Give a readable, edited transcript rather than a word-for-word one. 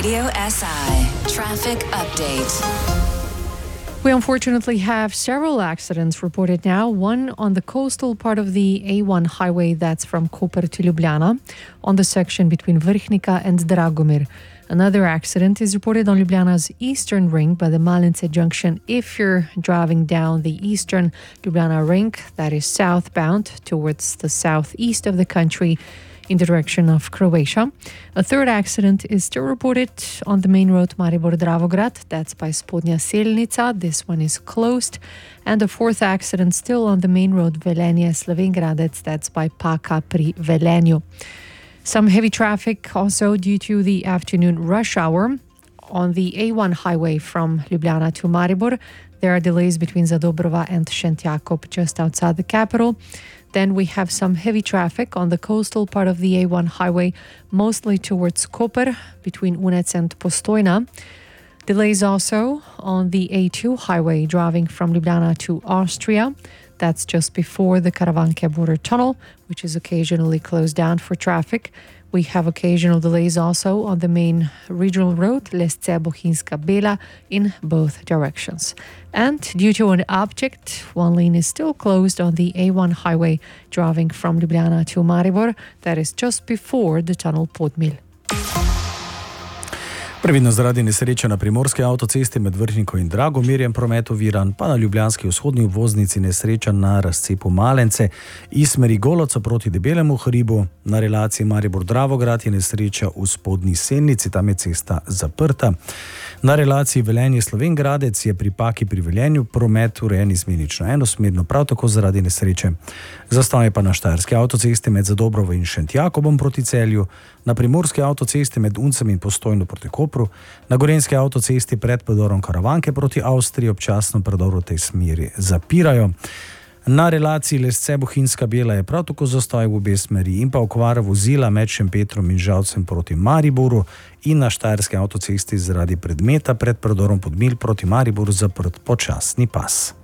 Radio SI Traffic Update. We unfortunately have several accidents reported now. One on the coastal part of the A1 highway that's from Koper to Ljubljana, on the section between Vrhnika and Dragomir. Another accident is reported on Ljubljana's eastern ring by the Malince junction. If you're driving down the eastern Ljubljana ring, that is southbound towards the southeast of the country, in the direction of Croatia. A third accident is still reported on the main road Maribor-Dravograd, that's by Spodnja Selnica. This one is closed. And a fourth accident still on the main road Velenje-Slovenj-Gradec, that's by Paka pri Velenju. Some heavy traffic also due to the afternoon rush hour on the A1 highway from Ljubljana to Maribor. There are delays between Zadobrova and Šentjakov just outside the capital. Then we have some heavy traffic on the coastal part of the A1 highway, mostly towards Koper, between Unec and Postojna. Delays also on the A2 highway driving from Ljubljana to Austria. That's just before the Karavanke border tunnel, which is occasionally closed down for traffic. We have occasional delays also on the main regional road, Lesce-Bohinjska-Bela, in both directions. And due to an object, one lane is still closed on the A1 highway driving from Ljubljana to Maribor. That is just before the tunnel Podmil. Previdno zaradi nesreče na primorski avtocesti med Vrhniko in Dragomirjem promet oviran, pa na ljubljanski vzhodni obvoznici nesreča na razcepu Malence iz smeri Goloca proti Debelemu hribu. Na relaciji Maribor-Dravograd je nesreča v Spodnji Selnici, tam je cesta zaprta. Na relaciji Velenje-Slovenj-Gradec je pri Paki pri Velenju promet urejen izmenično enosmerno, prav tako zaradi nesreče. Zastoj je pa na štajerski avtocesti med Zadobrovo in Šentjakobom proti Celju, na primorski avtocesti med Uncem in Postojno proti Kopru, na gorenjski avtocesti pred predorom Karavanke proti Avstriji občasno predor v tej smeri zapirajo. Na relaciji Lesce-Bohinjska-Bela je prav tako zastoj v obe smeri in pa okvara vozila med Šempetrom in Žalcem proti Mariboru in na štajerski avtocesti zaradi predmeta pred predorom Podmil proti Mariboru zaprt počasni pas.